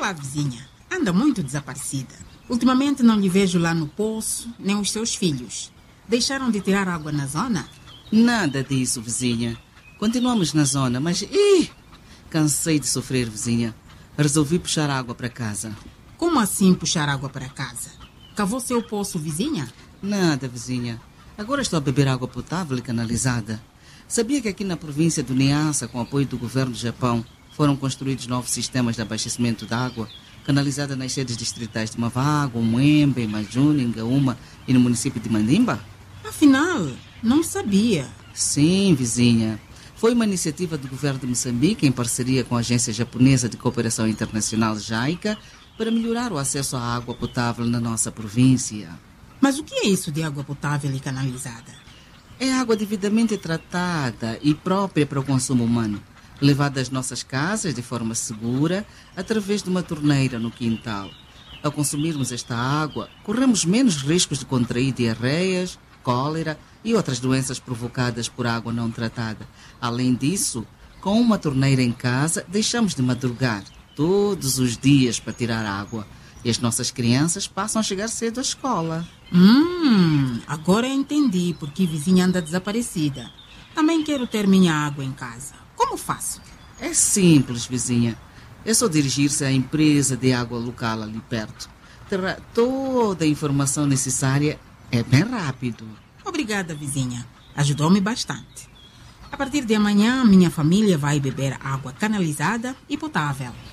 Olá, vizinha. Anda muito desaparecida. Ultimamente não lhe vejo lá no poço, nem os seus filhos. Deixaram de tirar água na zona? Nada disso, vizinha. Continuamos na zona, mas... cansei de sofrer, vizinha. Resolvi puxar água para casa. Como assim puxar água para casa? Cavou seu poço, vizinha? Nada, vizinha. Agora estou a beber água potável e canalizada. Sabia que aqui na província do Niassa, com apoio do governo do Japão, foram construídos novos sistemas de abastecimento de água, canalizada nas sedes distritais de Mavago, Muembe, Majuni, Ngaúma e no município de Mandimba? Afinal, não sabia. Sim, vizinha. Foi uma iniciativa do governo de Moçambique, em parceria com a Agência Japonesa de Cooperação Internacional, JICA, para melhorar o acesso à água potável na nossa província. Mas o que é isso de água potável e canalizada? É água devidamente tratada e própria para o consumo humano, levada às nossas casas de forma segura, através de uma torneira no quintal. Ao consumirmos esta água, corremos menos riscos de contrair diarreias, cólera e outras doenças provocadas por água não tratada. Além disso, com uma torneira em casa, deixamos de madrugar todos os dias para tirar água. E as nossas crianças passam a chegar cedo à escola. Agora eu entendi por que vizinha anda desaparecida. Também quero ter minha água em casa. Como faço? É simples, vizinha. É só dirigir-se à empresa de água local ali perto. Terá toda a informação necessária. É bem rápido. Obrigada, vizinha. Ajudou-me bastante. A partir de amanhã, minha família vai beber água canalizada e potável.